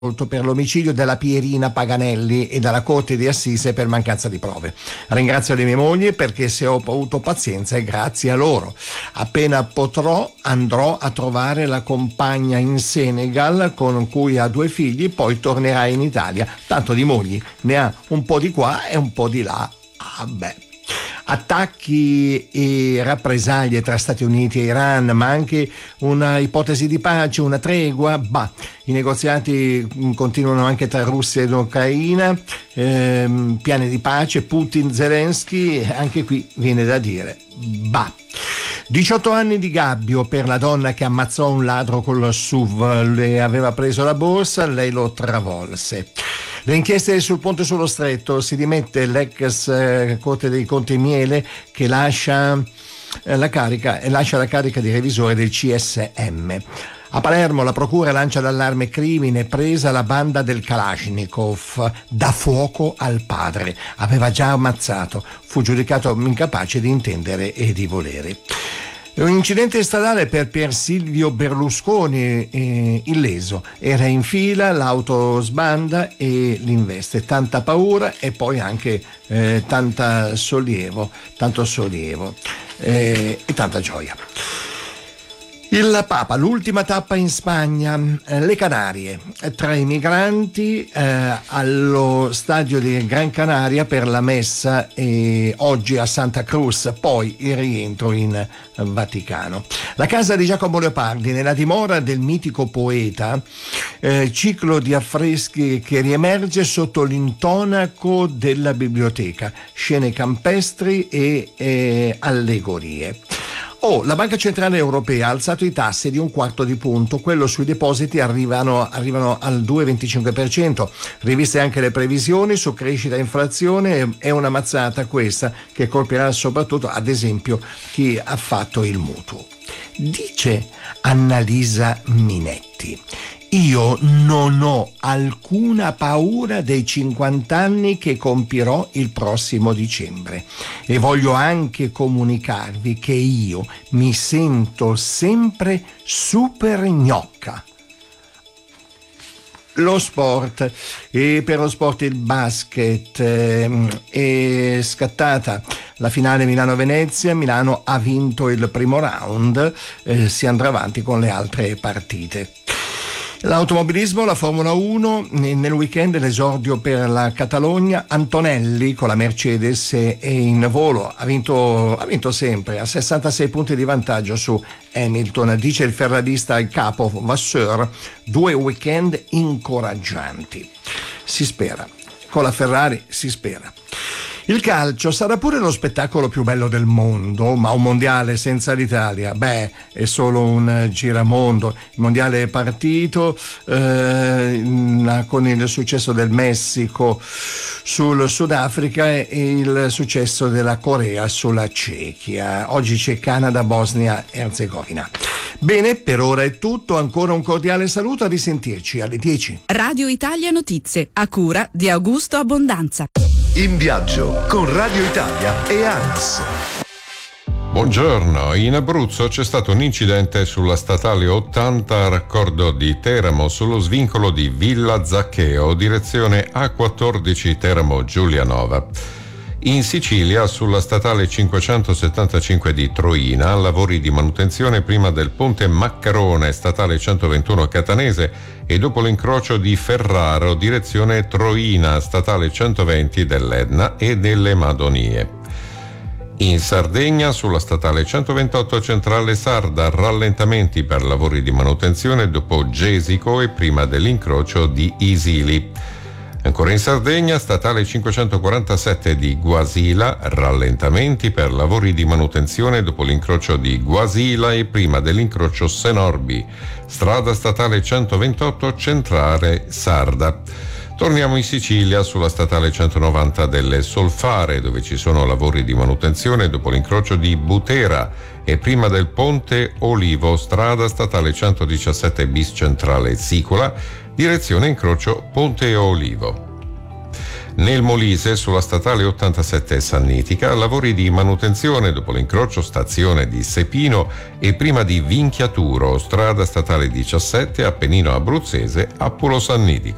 per l'omicidio della Pierina Paganelli e dalla Corte di Assise per mancanza di prove. Ringrazio le mie mogli perché se ho avuto pazienza è grazie a loro. Appena potrò andrò a trovare la compagna in Senegal con cui ha 2 figli, poi tornerà in Italia. Tanto di mogli ne ha un po' di qua e un po' di là. Ah beh. Attacchi e rappresaglie tra Stati Uniti e Iran, ma anche una ipotesi di pace, una tregua. I negoziati continuano anche tra Russia ed Ucraina, piani di pace, Putin, Zelensky, anche qui viene da dire 18 anni di gabbio per la donna che ammazzò un ladro col SUV, le aveva preso la borsa, lei lo travolse. Le inchieste sul ponte sullo Stretto, si dimette l'ex Corte dei Conti Miele che lascia la carica di revisore del CSM. A Palermo la procura lancia l'allarme crimine, presa la banda del Kalashnikov, dà fuoco al padre, aveva già ammazzato, fu giudicato incapace di intendere e di volere. Un incidente stradale per Pier Silvio Berlusconi, illeso, era in fila, l'auto sbanda e l'investe, tanta paura e poi anche tanto sollievo e tanta gioia. Il Papa, l'ultima tappa in Spagna, le Canarie, tra i migranti allo stadio di Gran Canaria per la messa oggi a Santa Cruz, poi il rientro in Vaticano. La casa di Giacomo Leopardi, nella dimora del mitico poeta, ciclo di affreschi che riemerge sotto l'intonaco della biblioteca, scene campestri e allegorie. La Banca Centrale Europea ha alzato i tassi di 1/4 punto, quello sui depositi arrivano al 2,25%, riviste anche le previsioni su crescita e inflazione, è una mazzata questa che colpirà soprattutto ad esempio chi ha fatto il mutuo. Dice Annalisa Minetti: io non ho alcuna paura dei 50 anni che compirò il prossimo dicembre e voglio anche comunicarvi che io mi sento sempre super gnocca. Lo sport, e per lo sport il basket, è scattata la finale Milano-Venezia, Milano ha vinto il primo round, si andrà avanti con le altre partite. L'automobilismo, la Formula 1, nel weekend l'esordio per la Catalogna, Antonelli con la Mercedes è in volo, ha vinto sempre, a 66 punti di vantaggio su Hamilton, dice il ferrarista in capo Vasseur, 2 weekend incoraggianti. Si spera, con la Ferrari si spera. Il calcio sarà pure lo spettacolo più bello del mondo, ma un mondiale senza l'Italia, è solo un giramondo. Il mondiale è partito con il successo del Messico sul Sudafrica e il successo della Corea sulla Cechia. Oggi c'è Canada, Bosnia e Erzegovina. Bene, per ora è tutto, ancora un cordiale saluto, a risentirci alle 10. Radio Italia Notizie, a cura di Augusto Abbondanza. In viaggio con Radio Italia e ANS. Buongiorno, in Abruzzo c'è stato un incidente sulla statale 80 a raccordo di Teramo sullo svincolo di Villa Zaccheo, direzione A14 Teramo Giulianova. In Sicilia, sulla statale 575 di Troina, lavori di manutenzione prima del ponte Maccarone, statale 121 Catanese, e dopo l'incrocio di Ferraro, direzione Troina, statale 120 dell'Etna e delle Madonie. In Sardegna, sulla statale 128 Centrale Sarda, rallentamenti per lavori di manutenzione dopo Gesico e prima dell'incrocio di Isili. Ancora in Sardegna, statale 547 di Guasila, rallentamenti per lavori di manutenzione dopo l'incrocio di Guasila e prima dell'incrocio Senorbi, strada statale 128 Centrale Sarda. Torniamo in Sicilia, sulla statale 190 delle Solfare, dove ci sono lavori di manutenzione dopo l'incrocio di Butera e prima del ponte Olivo, strada statale 117 bis Centrale Sicola, direzione incrocio Ponte Olivo. Nel Molise, sulla statale 87 Sannitica, lavori di manutenzione dopo l'incrocio stazione di Sepino e prima di Vinchiaturo, strada statale 17 Appennino Abruzzese Appulo Sannitico.